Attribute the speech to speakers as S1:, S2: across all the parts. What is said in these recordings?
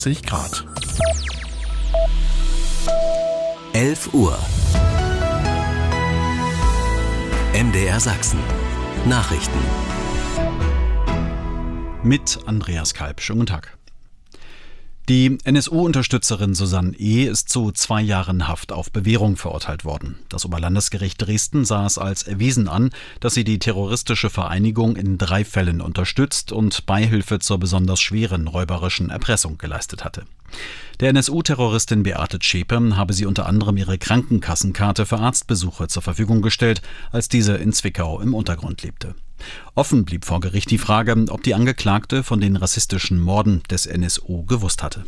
S1: Grad.
S2: 11 Uhr. MDR Sachsen. Nachrichten.
S1: Mit Andreas Kalb. Schönen guten Tag. Die NSU-Unterstützerin Susanne E. ist zu 2 Jahren Haft auf Bewährung verurteilt worden. Das Oberlandesgericht Dresden sah es als erwiesen an, dass sie die terroristische Vereinigung in 3 Fällen unterstützt und Beihilfe zur besonders schweren räuberischen Erpressung geleistet hatte. Der NSU-Terroristin Beate Zschäpe habe sie unter anderem ihre Krankenkassenkarte für Arztbesuche zur Verfügung gestellt, als diese in Zwickau im Untergrund lebte. Offen blieb vor Gericht die Frage, ob die Angeklagte von den rassistischen Morden des NSU gewusst hatte.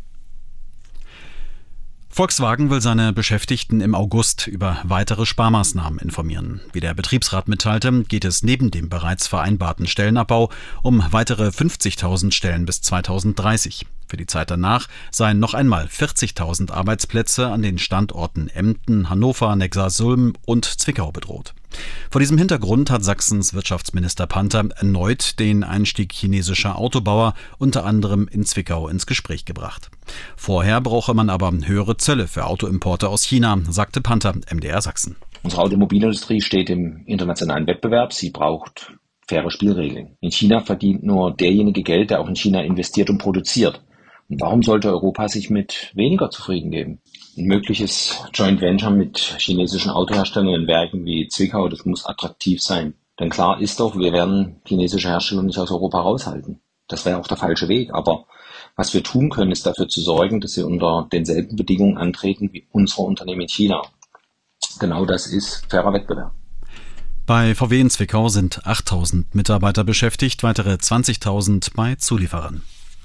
S1: Volkswagen will seine Beschäftigten im August über weitere Sparmaßnahmen informieren. Wie der Betriebsrat mitteilte, geht es neben dem bereits vereinbarten Stellenabbau um weitere 50.000 Stellen bis 2030. Für die Zeit danach seien noch einmal 40.000 Arbeitsplätze an den Standorten Emden, Hannover, Neckarsulm und Zwickau bedroht. Vor diesem Hintergrund hat Sachsens Wirtschaftsminister Panther erneut den Einstieg chinesischer Autobauer unter anderem in Zwickau ins Gespräch gebracht. Vorher brauche man aber höhere Zölle für Autoimporte aus China, sagte Panther MDR Sachsen.
S3: Unsere Automobilindustrie steht im internationalen Wettbewerb. Sie braucht faire Spielregeln. In China verdient nur derjenige Geld, der auch in China investiert und produziert. Und warum sollte Europa sich mit weniger zufrieden geben? Ein mögliches Joint Venture mit chinesischen Autoherstellern in Werken wie Zwickau, das muss attraktiv sein. Denn klar ist doch, wir werden chinesische Hersteller nicht aus Europa raushalten. Das wäre auch der falsche Weg. Aber was wir tun können, ist dafür zu sorgen, dass sie unter denselben Bedingungen antreten wie unsere Unternehmen in China. Genau das ist fairer Wettbewerb.
S1: Bei VW in Zwickau sind 8.000 Mitarbeiter beschäftigt, weitere 20.000 bei Zulieferern.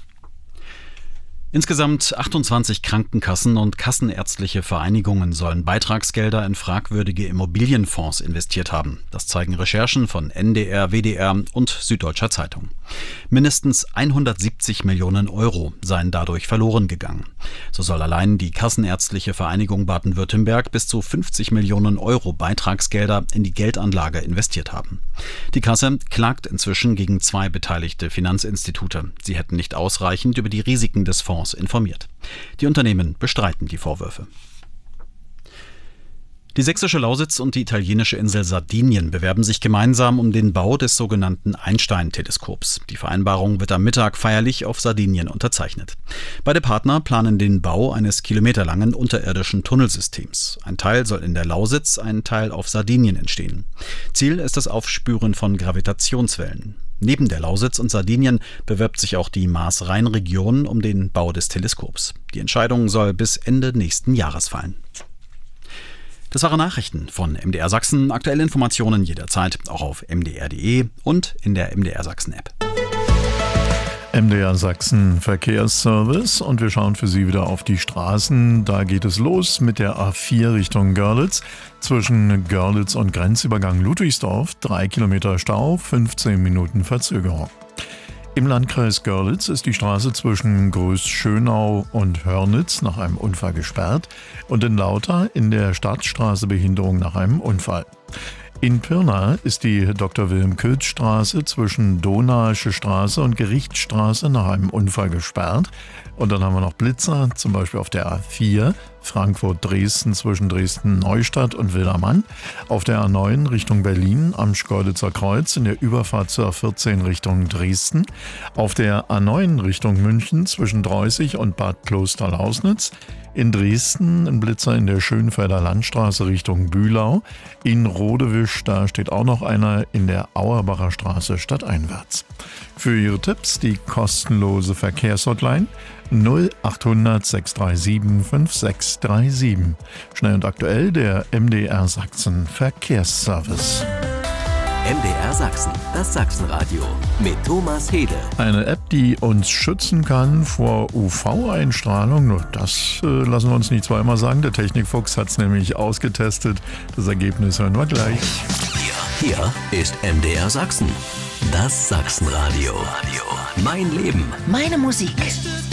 S1: Insgesamt 28 Krankenkassen und kassenärztliche Vereinigungen sollen Beitragsgelder in fragwürdige Immobilienfonds investiert haben. Das zeigen Recherchen von NDR, WDR und Süddeutscher Zeitung. Mindestens 170 Millionen Euro seien dadurch verloren gegangen. So soll allein die Kassenärztliche Vereinigung Baden-Württemberg bis zu 50 Millionen Euro Beitragsgelder in die Geldanlage investiert haben. Die Kasse klagt inzwischen gegen 2 beteiligte Finanzinstitute. Sie hätten nicht ausreichend über die Risiken des Fonds informiert. Die Unternehmen bestreiten die Vorwürfe. Die sächsische Lausitz und die italienische Insel Sardinien bewerben sich gemeinsam um den Bau des sogenannten Einstein-Teleskops. Die Vereinbarung wird am Mittag feierlich auf Sardinien unterzeichnet. Beide Partner planen den Bau eines kilometerlangen unterirdischen Tunnelsystems. Ein Teil soll in der Lausitz, ein Teil auf Sardinien entstehen. Ziel ist das Aufspüren von Gravitationswellen. Neben der Lausitz und Sardinien bewirbt sich auch die Maas-Rhein-Region um den Bau des Teleskops. Die Entscheidung soll bis Ende nächsten Jahres fallen. Das waren Nachrichten von MDR Sachsen. Aktuelle Informationen jederzeit auch auf mdr.de und in der MDR Sachsen App.
S4: MDR Sachsen Verkehrsservice und wir schauen für Sie wieder auf die Straßen. Da geht es los mit der A4 Richtung Görlitz. Zwischen Görlitz und Grenzübergang Ludwigsdorf 3 Kilometer Stau, 15 Minuten Verzögerung. Im Landkreis Görlitz ist die Straße zwischen Groß-Schönau und Hörnitz nach einem Unfall gesperrt und in Lauter in der Stadtstraße Behinderung nach einem Unfall. In Pirna ist die Dr.-Wilhelm-Külz-Straße zwischen Donaische Straße und Gerichtsstraße nach einem Unfall gesperrt. Und dann haben wir noch Blitzer, zum Beispiel auf der A4 Frankfurt-Dresden zwischen Dresden-Neustadt und Wildermann. Auf der A9 Richtung Berlin am Schkeuditzer Kreuz in der Überfahrt zur A14 Richtung Dresden. Auf der A9 Richtung München zwischen Dreußig und Bad Klosterlausnitz. In Dresden ein Blitzer in der Schönfelder Landstraße Richtung Bühlau. In Rodewisch, da steht auch noch einer in der Auerbacher Straße stadteinwärts. Für Ihre Tipps die kostenlose Verkehrshotline 0800 637 5637. Schnell und aktuell der MDR Sachsen Verkehrsservice.
S2: MDR Sachsen, das Sachsenradio mit Thomas Hede.
S4: Eine App, die uns schützen kann vor UV-Einstrahlung. Nur das lassen wir uns nicht zweimal sagen. Der Technikfuchs hat es nämlich ausgetestet. Das Ergebnis hören wir gleich.
S2: Hier ist MDR Sachsen, das Sachsenradio. Mein Leben,
S5: meine Musik.